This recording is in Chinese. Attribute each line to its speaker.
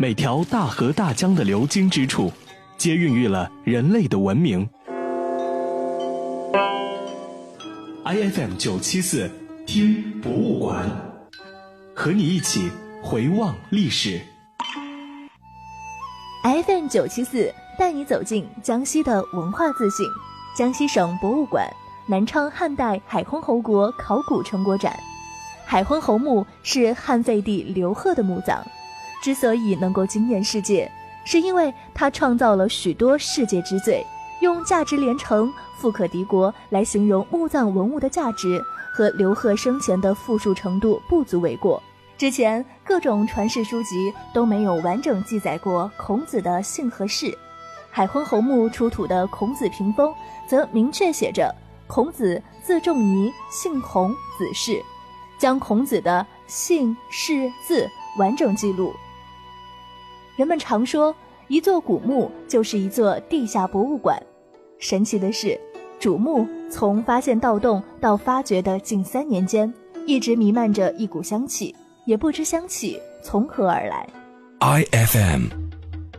Speaker 1: 每条大河大江的流经之处，皆孕育了人类的文明。IFM 974听博物馆，和你一起回望历史。
Speaker 2: IFM 974带你走进江西的文化自信。江西省博物馆南昌汉代海昏侯国考古成果展。海昏侯墓是汉废帝刘贺的墓葬，之所以能够惊艳世界，是因为他创造了许多世界之最，用价值连城、富可敌国来形容墓葬文物的价值，和刘贺生前的富庶程度不足为过。之前各种传世书籍都没有完整记载过孔子的姓和氏，海昏侯墓出土的孔子屏风则明确写着孔子字仲尼，姓孔，子氏，将孔子的姓氏字完整记录。人们常说一座古墓就是一座地下博物馆，神奇的是主墓从发现盗洞到发掘的近3年间，一直弥漫着一股香气，也不知香气从何而来。
Speaker 3: IFM